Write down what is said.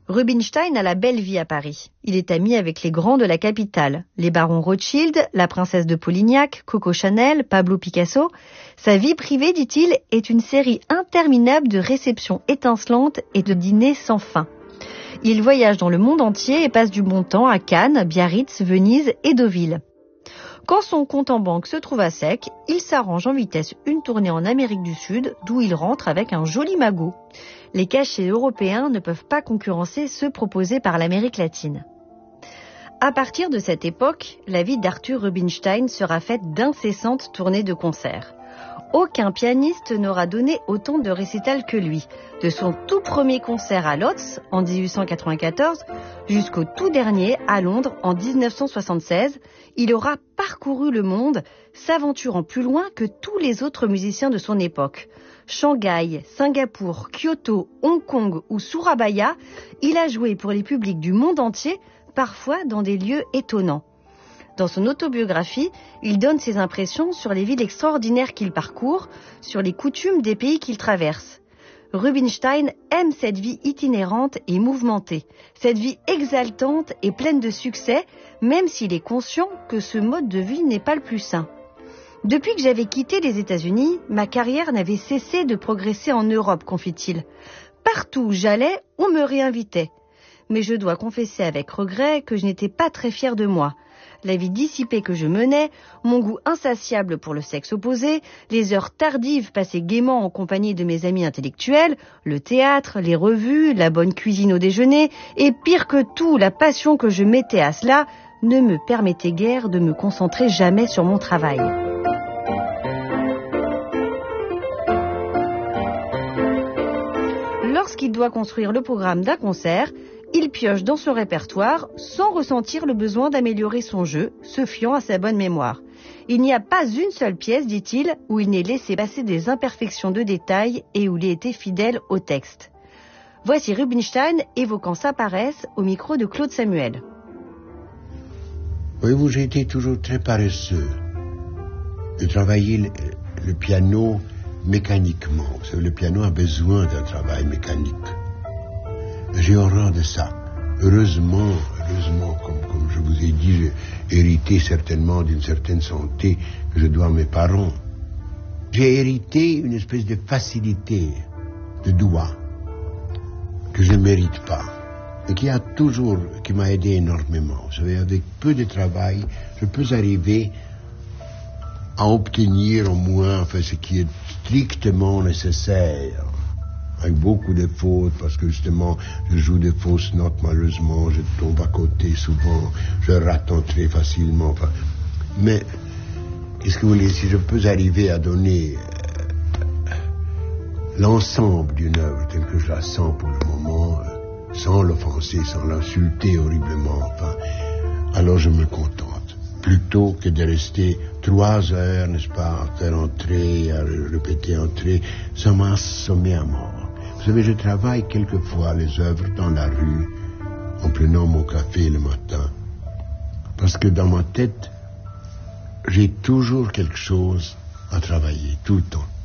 Rubinstein a la belle vie à Paris. Il est ami avec les grands de la capitale, les barons Rothschild, la princesse de Polignac, Coco Chanel, Pablo Picasso. Sa vie privée, dit-il, est une série interminable de réceptions étincelantes et de dîners sans fin. Il voyage dans le monde entier et passe du bon temps à Cannes, Biarritz, Venise et Deauville. Quand son compte en banque se trouve à sec, il s'arrange en vitesse une tournée en Amérique du Sud, d'où il rentre avec un joli magot. Les cachets européens ne peuvent pas concurrencer ceux proposés par l'Amérique latine. À partir de cette époque, la vie d'Arthur Rubinstein sera faite d'incessantes tournées de concerts. Aucun pianiste n'aura donné autant de récitals que lui, de son tout premier concert à Lodz en 1894 jusqu'au tout dernier à Londres en 1976. Il aura parcouru le monde, s'aventurant plus loin que tous les autres musiciens de son époque. Shanghai, Singapour, Kyoto, Hong Kong ou Surabaya, il a joué pour les publics du monde entier, parfois dans des lieux étonnants. Dans son autobiographie, il donne ses impressions sur les villes extraordinaires qu'il parcourt, sur les coutumes des pays qu'il traverse. Rubinstein aime cette vie itinérante et mouvementée, cette vie exaltante et pleine de succès, même s'il est conscient que ce mode de vie n'est pas le plus sain. Depuis que j'avais quitté les États-Unis, ma carrière n'avait cessé de progresser en Europe, confie-t-il. Partout où j'allais, on me réinvitait. Mais je dois confesser avec regret que je n'étais pas très fière de moi. La vie dissipée que je menais, mon goût insatiable pour le sexe opposé, les heures tardives passées gaiement en compagnie de mes amis intellectuels, le théâtre, les revues, la bonne cuisine au déjeuner, et pire que tout, la passion que je mettais à cela, ne me permettait guère de me concentrer jamais sur mon travail. Lorsqu'il doit construire le programme d'un concert, il pioche dans son répertoire sans ressentir le besoin d'améliorer son jeu, se fiant à sa bonne mémoire. Il n'y a pas une seule pièce, dit-il, où il n'ait laissé passer des imperfections de détails et où il ait été fidèle au texte. Voici Rubinstein évoquant sa paresse au micro de Claude Samuel. Voyez-vous, j'ai été toujours très paresseux de travailler le piano mécaniquement. Vous savez, le piano a besoin d'un travail mécanique. J'ai horreur de ça. Heureusement, comme je vous ai dit, j'ai hérité certainement d'une certaine santé que je dois à mes parents. J'ai hérité une espèce de facilité de doigt que je ne mérite pas et qui m'a aidé énormément. Vous savez, avec peu de travail, je peux arriver à obtenir au moins ce qui est strictement nécessaire. Avec beaucoup de fautes, parce que justement, je joue des fausses notes, malheureusement, je tombe à côté souvent, je rate très facilement. Mais, qu'est-ce que vous voulez, si je peux arriver à donner l'ensemble d'une œuvre telle que je la sens pour le moment, sans l'offenser, sans l'insulter horriblement, alors je me contente. Plutôt que de rester 3 heures, n'est-ce pas, à faire entrer, à répéter entrer, ça m'a assommé à mort. Vous savez, je travaille quelquefois les œuvres dans la rue, en prenant mon café le matin, parce que dans ma tête, j'ai toujours quelque chose à travailler, tout le temps.